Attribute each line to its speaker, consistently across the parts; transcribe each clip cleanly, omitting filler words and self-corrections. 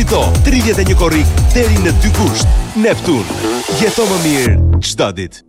Speaker 1: Fito 31 korrik deri në 2 kusht. Neptun. Jeto më mirë çdo ditë.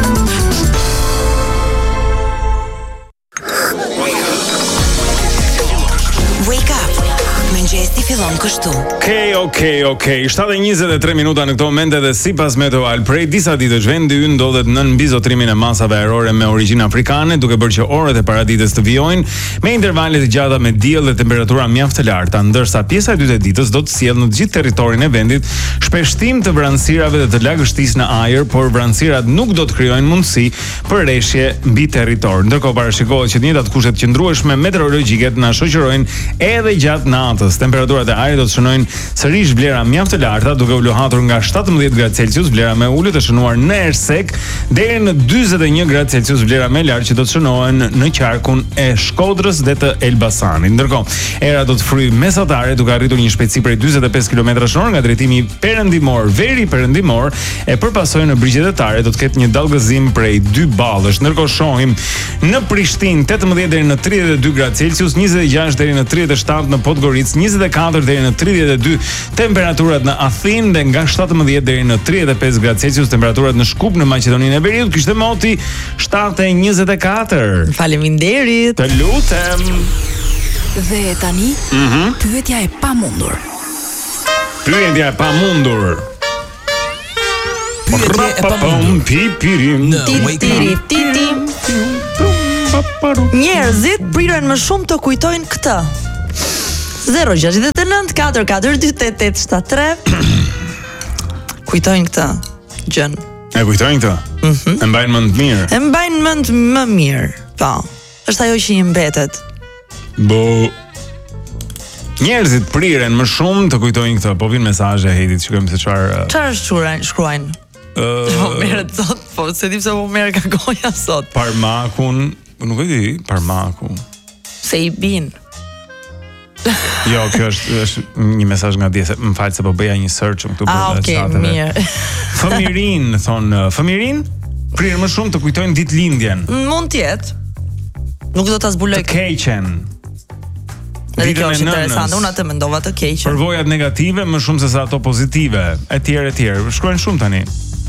Speaker 2: Wake up. Mëngjesi fillon kështu.
Speaker 3: Okej. 7:23 minuta në këto moment dhe sipas Meteoral prej disa ditësh vendi ynë ndodhet në mbizotrimin e masave ajrore me origjinë afrikane, duke bërë që orët e paradites të vijojnë me intervale të gjata me diell dhe temperatura mjaft të larta, ndërsa pjesa e dytë e ditës do të sjellë në të gjithë territorin e vendit shpeshtim të vranësirave dhe të lagështisë në ajër, por vranësirat nuk do të krijojnë mundësi për rreshje mbi territor. Ndërkohë parashikohet që të njëjtat kushte të qëndrueshme meteorologjike na shoqërojnë edhe gjatë natës. Temperaturat e ajrit do të shënojnë sërish vlera mjaft të larta, duke u lohatur nga 17 gradë Celsius vlera me ulje të shënuar në erë sek deri në 41 gradë Celsius vlera me lartë që do të shënohen në qarkun e Shkodrës dhe të Elbasanit. Ndërkohë, era do të fryjë mesatare duke arritur një shpejtësi prej 45 km/h nga drejtimi perëndimor, veri perëndimor, e përpasojë në brigjetare do të ketë një dallgëzim prej 2 ballësh. Ndërkohë shohim në Prishtinë 18 deri në 32 gradë Celsius, 26 deri në 37 në Podgoricë, 24 deri në 32 temperaturat në Athinë dhe nga 17 deri në 35 gradë Celsius temperaturat në Shkup në Maqedoninë e Veriut. Kishte moti 7:24.
Speaker 4: Faleminderit.
Speaker 3: Të lutem.
Speaker 2: Dhe tani, pyetja e pamundur.
Speaker 3: Pyetja e pamundur.
Speaker 4: Njerëzit priren më shumë të kujtojnë këtë. 069 442 8873. Kujtojnë këtë gjën.
Speaker 3: E kujtojnë këtë? E mbajnë mend mirë.
Speaker 4: E mbajnë mend më mirë. Po. Është ajo që i mbetet.
Speaker 3: Njerëzit priren më shumë të kujtojnë këtë. Po vin mesazhe Hedit, shikojmë se çfarë.
Speaker 4: Çfarë shkruajnë? Po merret sot, po se di pse po merr ka goja sot.
Speaker 3: Parmakun, nuk e di, parmaku.
Speaker 4: Se i bin.
Speaker 3: Jo, kjo është një mesazh nga dje, më fal se po bëja një search këtu për chateve.
Speaker 4: Mirë.
Speaker 3: Fëmirin, fëmirin priren më shumë të kujtojnë ditëlindjen.
Speaker 4: Mund të jetë. Nuk do ta zbuloj.
Speaker 3: Të keqen.
Speaker 4: Dhe kjo është interesante, unë atë mendova të keqen.
Speaker 3: Përvojat negative më shumë se sa ato pozitive, etj. Shkruajnë shumë tani.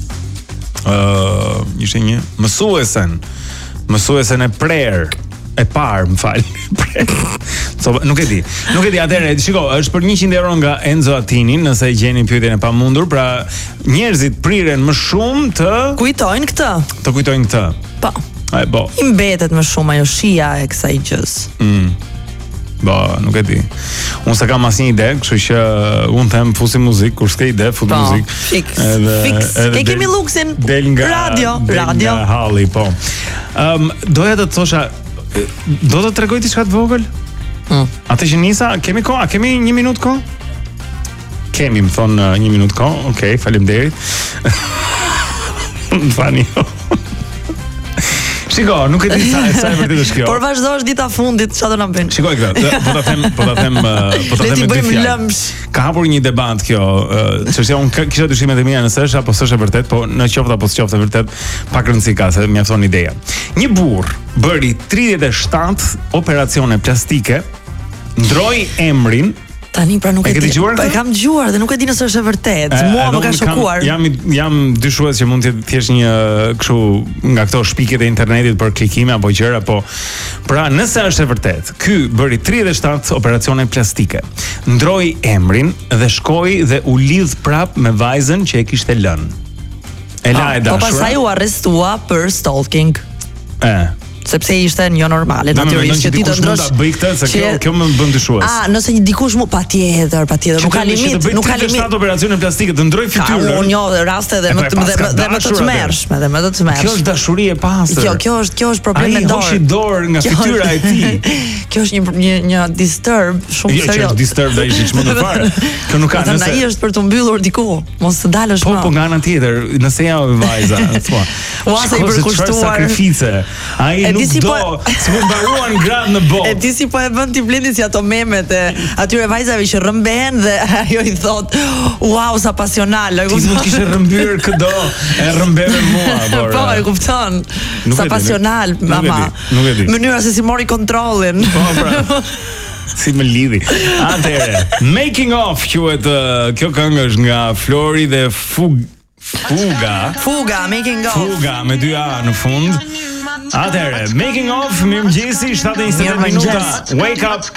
Speaker 3: Ishte një mësuesen e prerë. E parë, më fal. Nuk e di. Atëherë, shiko, është për 100 euro nga Enzo Attini, nëse e gjeni pyetjen e pamundur, pra njerëzit priren më shumë të
Speaker 4: kujtojnë këtë. Po.
Speaker 3: Ai po.
Speaker 4: I mbetet më shumë ajo shija e kësaj gjës.
Speaker 3: Nuk e di. Unë s'e kam asnjë ide, kështu që unë them fusi muzikë, kur s'ke ide, fut muzikë.
Speaker 4: Fix. E kemi luksin radio.
Speaker 3: Nga halli, po. Doja të thosha, do të tregoj diçka të vogël? Atë që nisa, kemi kohë? A kemi 1 minutë kohë? Kemi, më thonë 1 minutë kohë. Okej, faleminderit. Fani. Shiko, nuk e di sa e vërtetë është kjo.
Speaker 4: Por vazhdosh dita fundit, çfarë do na bën?
Speaker 3: Shikoj këtë. Po ta them me dy fjalë. Ka hapur një debat kjo, çështja unë kisha dyshimet e mia nëse është apo s'është e vërtet, po në qoftë apo s'qoftë e vërtet, pak rëndësi ka se mjafton ideja. Një burr bëri 37 operacione plastike, ndroi emrin.
Speaker 4: Tani pra nuk e di.
Speaker 3: Po
Speaker 4: e kam dëgjuar dhe nuk e di nëse është e vërtet. Mua më ka shokuar.
Speaker 3: Jam dyshues që mund të thjesht një kështu nga këto shpikjet e internetit për klikime apo gjëra, po pra nëse është e vërtet, ky bëri 37 operacione plastike. Ndroi emrin dhe shkoi dhe u lidh prap me vajzën që e kishte lënë. E la e dashura.
Speaker 4: Po pastaj u arrestua për stalking. Sepse ishte jo normale, natyrisht që ti të ndrosh.
Speaker 3: Bëj këtë se kjo më bën dyshues.
Speaker 4: Nëse një dikush patjetër, nuk ka limit, nuk ka limit.
Speaker 3: 37 operacione plastike të ndroj fytyrën.
Speaker 4: Unë jo raste dhe më të tmerrshme,
Speaker 3: Kjo është dashuri e pastër.
Speaker 4: Kjo është problem me dorë.
Speaker 3: Ai hoshi dorë nga fytyra e tij.
Speaker 4: Kjo është një disturb shumë serioz.
Speaker 3: Jo, është disturb ai që çmund të fare. Kjo nuk ka
Speaker 4: nëse. Ai është për të mbyllur diku, mos të dalësh më.
Speaker 3: Po nga ana tjetër, nëse ja vajza, thua.
Speaker 4: Ua se i përkushtuar
Speaker 3: sakrifice. Ai nuk do, si mund mbaruan gratë në botë.
Speaker 4: E di si po e bën ti Blendi si ato memet e atyre vajzave që rrëmbehen dhe ajo i thot, "Wow, sa pasional."
Speaker 3: Ti mund kishe rrëmbyer këdo, e rrëmbeve mua, por.
Speaker 4: Po, e kupton. Sa pasional, mama.
Speaker 3: Nuk e di.
Speaker 4: Mënyra se si mori kontrollin.
Speaker 3: Po, pra. Si më lidhi. Atëherë, Making of quhet kjo këngë është nga Flori dhe Fuga, Making of. Fuga me 2 A në fund. Atëherë, Making of, mirëmëngjesi, 7:20 minuta. Wake up.